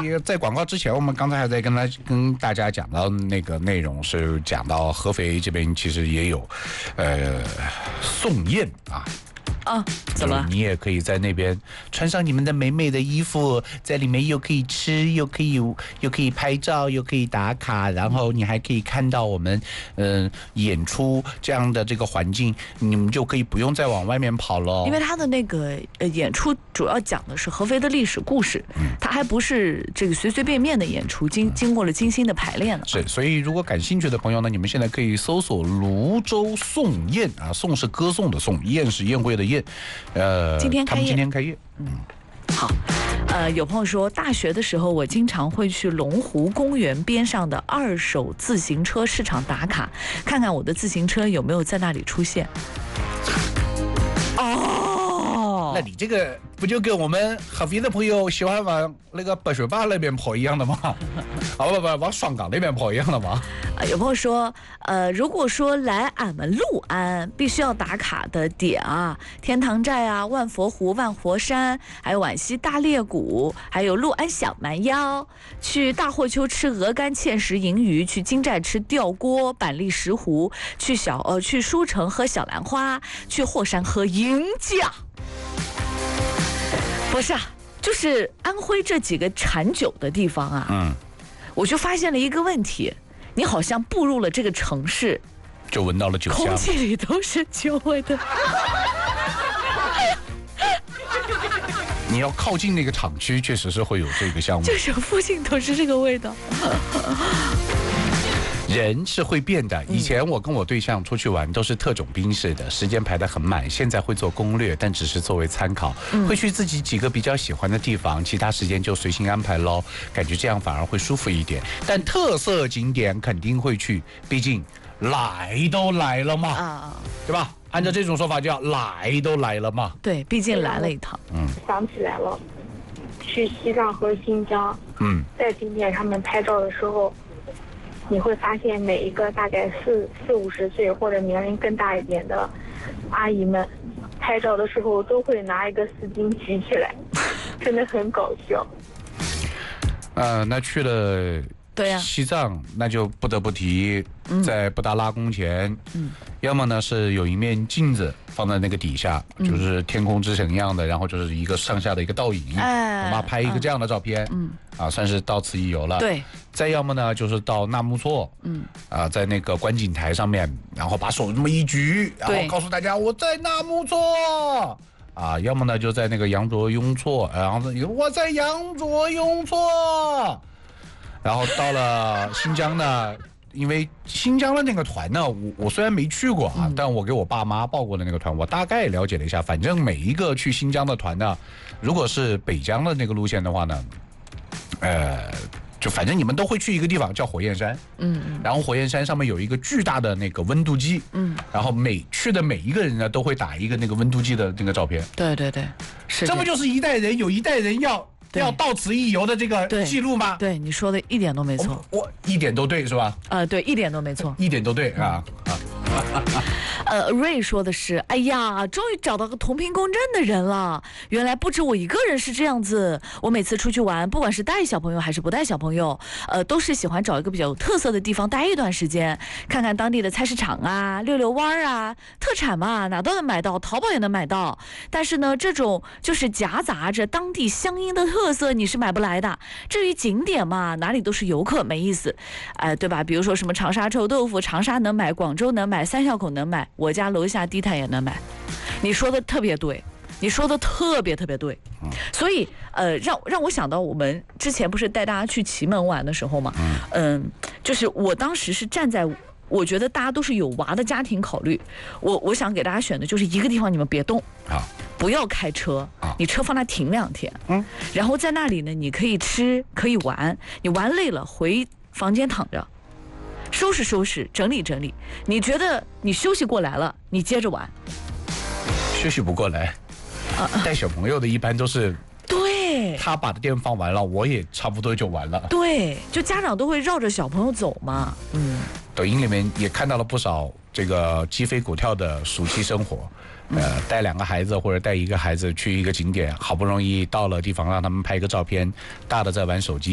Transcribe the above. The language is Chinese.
在广告之前，我们刚才还在跟大家讲到那个内容，是讲到合肥这边其实也有，送宴啊。 怎么？ 你也可以在那边穿上你们的美美的衣服，在里面又可以吃，又可以拍照，又可以打卡，然后你还可以看到我们演出这样的这个环境，你们就可以不用再往外面跑了。 因为他的那个演出主要讲的是合肥的历史故事，他还不是这个随随便便的演出，经过了精心的排练了。 是，所以如果感兴趣的朋友呢，你们现在可以搜索泸州颂宴啊，颂是歌颂的颂，宴是宴会的宴。 今天开业。 他们今天开业。 好。有朋友说，大学的时候我经常会去龙湖公园边上的二手自行车市场打卡，看看我的自行车有没有在那里出现。 那你这个不就跟我们合肥的朋友喜欢往那个白水坝那边跑一样的吗？不，往双港那边跑一样的吗？ 有朋友说，如果说来俺们六安必须要打卡的点啊，天堂寨啊、万佛湖、万佛山，还有皖西大裂谷，还有六安小蛮腰，去大货丘吃鹅肝、芡实、银鱼，去金寨吃吊锅、板栗石斛，去书城喝小兰花，去霍山喝银酱。不是啊，就是安徽这几个产酒的地方啊，我就发现了一个问题，你好像步入了这个城市， 就闻到了酒香， 空气里都是酒味的。 你要靠近那个厂区，确实是会有这个香味， 就是附近都是这个味道。 人是会变的，以前我跟我对象出去玩都是特种兵式的，时间排得很满，现在会做攻略，但只是作为参考，会去自己几个比较喜欢的地方，其他时间就随性安排咯，感觉这样反而会舒服一点。但特色景点肯定会去，毕竟来都来了嘛，对吧？按照这种说法叫来都来了嘛。 对，毕竟来了一趟。 想起来了，去西藏和新疆，在景点上面拍照的时候，你会发现每一个大概40-50岁或者年龄更大一点的阿姨们，拍照的时候都会拿一个丝巾举起来，真的很搞笑。 那去了对呀， 西藏那就不得不提，在布达拉宫前，要么呢是有一面镜子放在那个底下，就是天空之城一样的，然后就是一个上下的一个倒影，我妈拍一个这样的照片，算是到此一游了。对，再要么呢就是到纳木错，在那个观景台上面，然后把手这么一举，然后告诉大家我在纳木错。要么呢就在那个羊卓雍措，然后我在羊卓雍措。然后到了新疆呢，因为新疆的那个团呢，我虽然没去过但我给我爸妈报过的那个团，我大概了解了一下。反正每一个去新疆的团呢，如果是北疆的那个路线的话呢，就反正你们都会去一个地方叫火焰山，然后火焰山上面有一个巨大的那个温度计，然后去的每一个人呢都会打一个那个温度计的那个照片。对，是这不就是一代人有一代人要到此一游的这个记录吗？ 对，你说的一点都没错， 我一点都对是吧？ 对，一点都没错， 一点都对啊。 瑞说的是，哎呀，终于找到个同频共振的人了。原来不止我一个人是这样子。我每次出去玩，不管是带小朋友还是不带小朋友，都是喜欢找一个比较有特色的地方待一段时间，看看当地的菜市场啊、溜溜弯啊，特产嘛，哪都能买到，淘宝也能买到。但是呢，这种就是夹杂着当地乡音的特色，你是买不来的。至于景点嘛，哪里都是游客，没意思，对吧？比如说什么长沙臭豆腐，长沙能买，广州能买，三校口能买，我家楼下地摊也能买。你说的特别对，你说的特别对。所以让我想到我们之前不是带大家去祁门玩的时候嘛，就是我当时是站在我觉得大家都是有娃的家庭考虑，我想给大家选的就是一个地方你们别动不要开车你车放那停2天，然后在那里呢你可以吃可以玩，你玩累了回房间躺着收拾整理，你觉得你休息过来了你接着玩。 休息不过来带小朋友的一般都是对， 他把电放完了我也差不多就完了。对， 就家长都会绕着小朋友走嘛。 抖音里面也看到了不少这个鸡飞狗跳的暑期生活，带2个孩子或者带1个孩子去一个景点，好不容易到了地方让他们拍一个照片，大的在玩手机。